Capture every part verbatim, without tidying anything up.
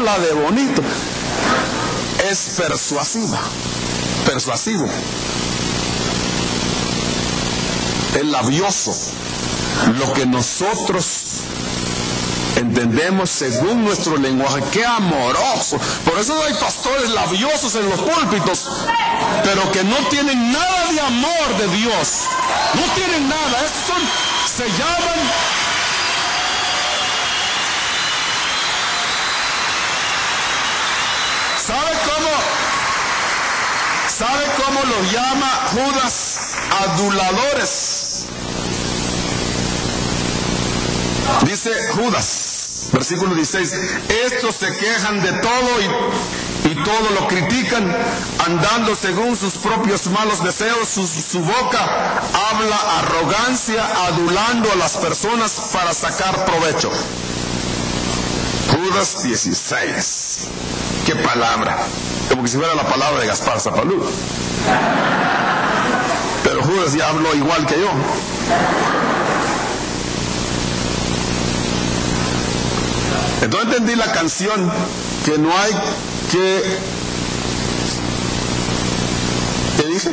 habla de bonito. Es persuasiva, persuasivo. Es labioso. Lo que nosotros entendemos según nuestro lenguaje. ¡Qué amoroso! Por eso hay pastores labiosos en los púlpitos, pero que no tienen nada de amor de Dios. No tienen nada. Esos son, se llaman... ¿Sabe cómo? ¿Sabe cómo los llama Judas? Aduladores. Dice Judas, versículo dieciséis, estos se quejan de todo y, y todo lo critican, andando según sus propios malos deseos. Su, su boca habla arrogancia, adulando a las personas para sacar provecho. Judas dieciséis. ¿Qué palabra? Como que si fuera la palabra de Gaspar Zapalú. Pero Judas ya habló igual que yo. Entonces entendí la canción, que no hay que... ¿Qué dice?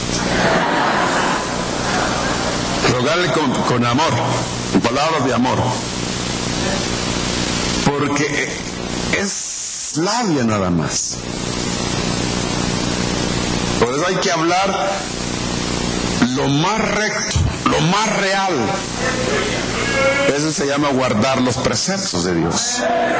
Rogarle con, con amor, con palabras de amor. Porque es labia nada más. Por eso hay que hablar lo más recto, lo más real. Eso se llama guardar los preceptos de Dios.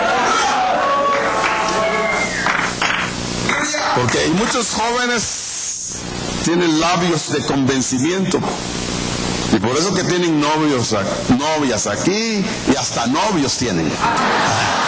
Porque hay muchos jóvenes tienen labios de convencimiento. Y por eso que tienen novios, novias aquí y hasta novios tienen.